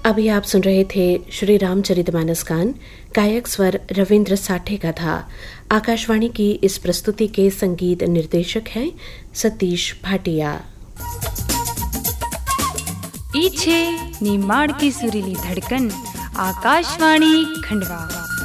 अभी आप सुन रहे थे श्री रामचरितमानस गान। गायक स्वर रविंद्र साठे का था। आकाशवाणी की इस प्रस्तुति के संगीत निर्देशक हैं सतीश भाटिया। इच्छे निमाड़ की सुरीली धड़कन, आकाशवाणी खंडवा।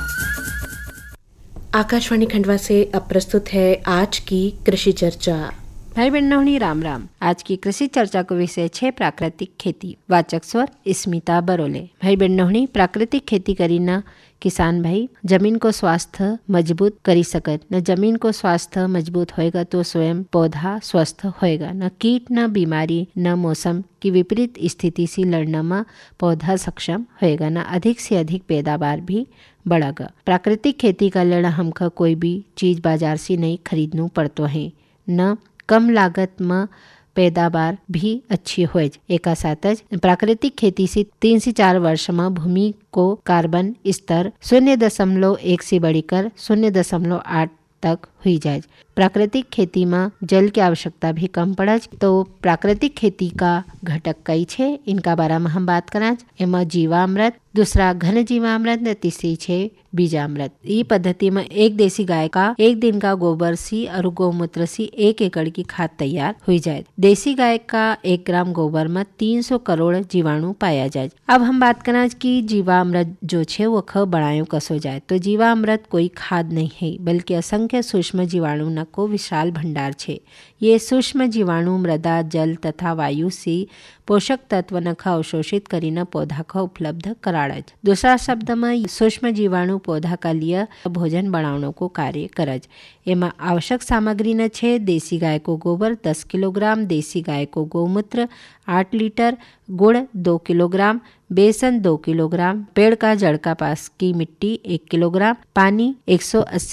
आकाशवाणी खंडवा से अब प्रस्तुत है आज की कृषि चर्चा। भाई बहनों राम राम। आज की कृषि चर्चा को विषय है प्राकृतिक खेती। वाचक स्वर स्मिता बरोले। भाई बहनों, प्राकृतिक खेती करी न किसान भाई जमीन को स्वास्थ्य मजबूत करी सकत। न जमीन को स्वास्थ्य मजबूत होएगा तो स्वयं पौधा स्वस्थ होएगा। न कीट न बीमारी न मौसम की विपरीत स्थिति से लड़ने में पौधा सक्षम होएगा। न अधिक से अधिक पैदावार भी बढ़ेगा। प्राकृतिक खेती का लेना हमका कोई भी चीज बाजार से नहीं खरीदना पड़तो है। न कम लागत में पैदावार भी अच्छी हो। एक साथ प्राकृतिक खेती से 3 से 4 वर्ष में भूमि को कार्बन स्तर 0.1 से बढ़कर 0.8 तक हुई जाए। प्राकृतिक खेती में जल की आवश्यकता भी कम पड़े। तो प्राकृतिक खेती का घटक कई छे, इनका बारे में हम बात करें। एमा जीवामृत, दूसरा घन जीवामृत न तीसरी छे बीजामृत। ये पद्धति में एक देसी गाय का 1 दिन का गोबर सी और गौमूत्र सी 1 एकड़ की खाद तैयार हुई जाए। देसी गाय का 1 ग्राम गोबर में 300 करोड़ जीवाणु पाया जाए। अब हम बात करें कि जीवामृत जो छे वो ख बनायो कसो जाए। तो जीवामृत कोई खाद नहीं है, बल्कि असंख्य सूक्ष्म जीवाणु न को विशाल भंडार छे। ये सूक्ष्म जीवाणु मृदा, जल तथा वायु से पोषक तत्व न का अवशोषित करीने पौधा का उपलब्ध कराड़े। दूसरा शब्द में सूक्ष्म जीवाणु पौधा का लिए भोजन बनाने को कार्य करज। एमा आवश्यक सामग्री न छे देसी गाय को गोबर 10 किलोग्राम, देसी गाय को गौमूत्र 8 लीटर, गुड़ 2 किलोग्राम, बेसन 2 किलोग्राम, पेड़ का जड़ का पास की मिट्टी 1 किलोग्राम, पानी 180